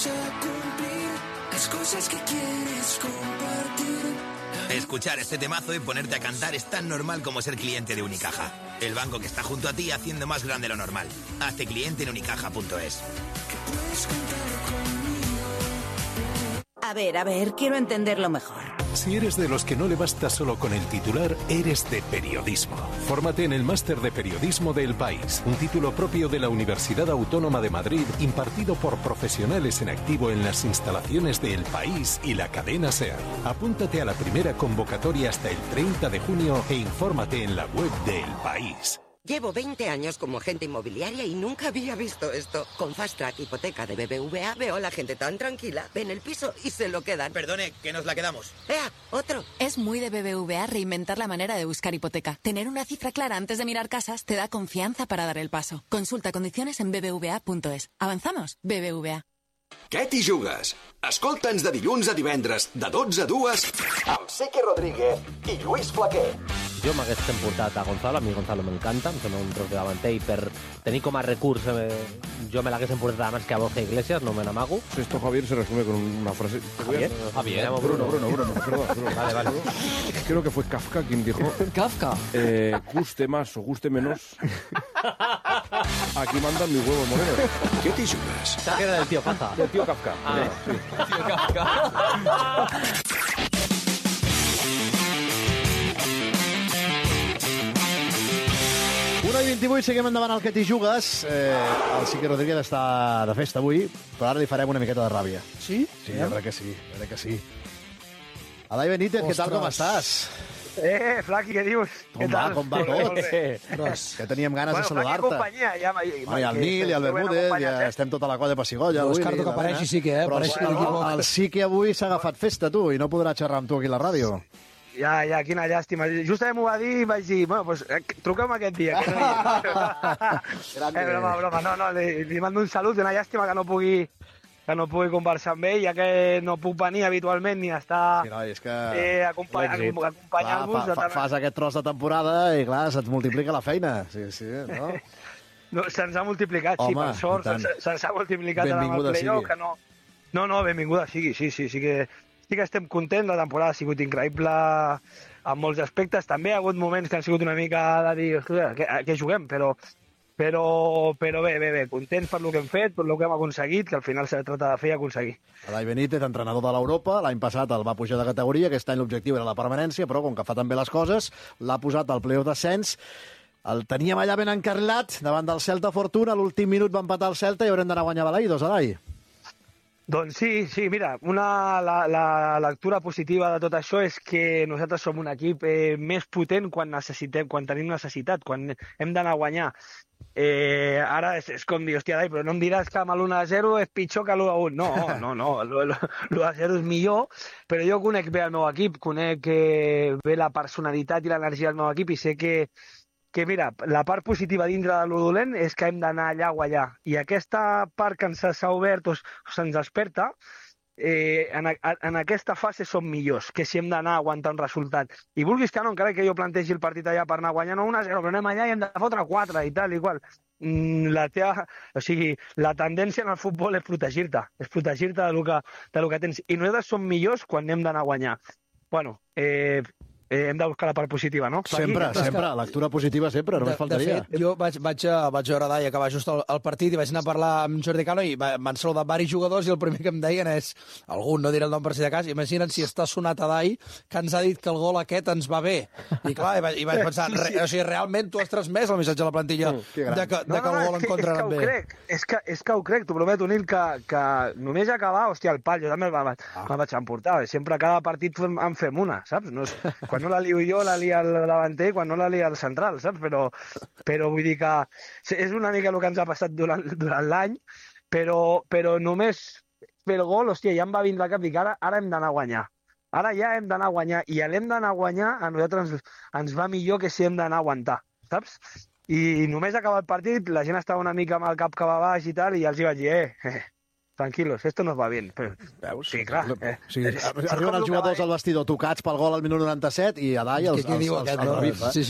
vamos a cumplir las cosas que quieres compartir. Escuchar este temazo y ponerte a cantar es tan normal como ser cliente de Unicaja. El banco que está junto a ti haciendo más grande lo normal. Hazte cliente en unicaja.es. Que puedes contar conmigo. A ver, quiero entenderlo mejor. Si eres de los que no le basta solo con el titular, eres de periodismo. Fórmate en el Máster de Periodismo de El País, un título propio de la Universidad Autónoma de Madrid, impartido por profesionales en activo en las instalaciones de El País y la cadena SER. Apúntate a la primera convocatoria hasta el 30 de junio e infórmate en la web de El País. Llevo 20 años como agente inmobiliaria y nunca había visto esto. Con Fast Track Hipoteca de BBVA veo a la gente tan tranquila, ven el piso y se lo quedan. Perdone, que nos la quedamos. ¡Ea, otro! Es muy de BBVA reinventar la manera de buscar hipoteca. Tener una cifra clara antes de mirar casas te da confianza para dar el paso. Consulta condiciones en bbva.es. ¿Avanzamos? BBVA. Què t'hi jugues? Escolta'ns de dilluns a divendres, de 12 a 2, amb Sique Rodríguez i Lluís Flaquer. Jo m'hagués portat a Gonzalo, a mi Gonzalo m'encanta, em sembla un tros de davanter i per tenir com a recurs jo me l'hagués portat abans que a Borja Iglesias, no me n'amago. Esto, Javier, se resume con una frase. Javier. Bruno, perdón. Vale. Creo que fue Kafka quien dijo... ¿Kafka? Guste más o guste menos. Aquí mandan mis huevos morenos. Què t'hi jugues? Esta que era del tío Kafka. Del tío Kafka. Ah, sí. Tío Kafka. 1:28, seguim endavant al que t'hi jugues. El Sique Rodríguez està de festa avui, però ara li farem una miqueta de ràbia. Sí? Sí, jo crec que sí. Adai Benítez, què tal, com estàs? Flaqui, què dius? Com va tot? Que teníem ganes de saludar-te. Companyia, ja hi ha el Nil, hi ha el Bermúdez, ja estem tota la colla Passigolla. No descarto que apareixi Sique, però el Sique avui s'ha agafat festa, tu, i no podrà xerrar amb tu aquí a la ràdio. Ja, quina llàstima. Justament m'ho va dir i vaig dir, bueno, pues, truquem aquest dia. Que no broma. No, li mando un salut, una llàstima que no pugui conversar amb ell, ja que no puc venir habitualment ni estar acompanyant-vos. Fas aquest tros de temporada i, clar, se't multiplica la feina. Sí, no? No, se'ns ha multiplicat, sí, per sort, se'ns ha multiplicat amb el playoff, que no... No, benvinguda sigui, sí que estem contents, la temporada ha sigut increïble en molts aspectes, també ha hagut moments que han sigut una mica de dir, què juguem, però bé, contents per lo que hem fet, per lo que hem aconseguit, que al final s'ha tractat de fer i aconseguir. Adai Benítez, entrenador de l'Europa, l'any passat el va pujar de categoria, aquest any l'objectiu era la permanència, però com que fa tan bé les coses, l'ha posat al playoff d'ascens. El teníem allà ben encarrilat, davant del Celta Fortuna, a l'últim minut va empatar el Celta i haurem d'anar a guanyar Balaïdos, Adai. Doncs sí, mira, la lectura positiva de tot això és que nosaltres som un equip més potent quan tenim necessitat, quan hem d'anar a guanyar. Ara és com dir, hòstia, Dai, però no em diràs que amb l'1-0 és pitjor que l'1-1. No, l'1-0 és millor, però jo conec bé el meu equip, conec bé la personalitat i l'energia del meu equip i sé que mira, la part positiva dintre de lo dolent és que hem d'anar allà a guanyar. I aquesta part que ens s'ha obert o se'ns desperta, en aquesta fase som millors que si hem d'anar a aguantar un resultat. I vulguis que no, encara que jo plantegi el partit allà per anar a guanyar, no 1-0, però anem allà i hem de fotre 4 i tal i qual. La tendència en el futbol és protegir-te del que tens. I nosaltres som millors quan hem d'anar a guanyar. Bueno, hem de buscar la part positiva, no? Sempre, lectura positiva sempre, només faltaria. De fet, jo vaig veure Dai acabar just el partit i vaig anar a parlar amb Jordi Cano i m'han saludat diversos jugadors i el primer que em deien és, algú no diré el nom per si de cas, imagina't si està sonat a Dai que ens ha dit que el gol aquest ens va bé. I clar, i vaig pensar, o sigui, realment tu has transmès el missatge a la plantilla de que el gol en contra era bé. És que ho crec, t'ho prometo, Nil, que només acabar, hòstia, el pal, jo també me'n vaig emportar. Sempre cada partit en fem una, saps? Quan no la lio jo, la lia el davanter, quan no la lia el central, saps? Però vull dir que és una mica el que ens ha passat durant l'any, però només fer el gol, hòstia, ja em va vindre al cap, dic, ara hem d'anar a guanyar. Ara ja hem d'anar a guanyar, i l'hem d'anar a guanyar a nosaltres ens va millor que si hem d'anar a aguantar, saps? I només acabar el partit, la gent estava una mica amb el cap cap a baix i tal, i ja els hi vaig dir, tranquilos, esto nos va bien. Veus? Sí, clar. Arriben els jugadors al vestidor tocats pel gol al minut 97 i a Dai els revif.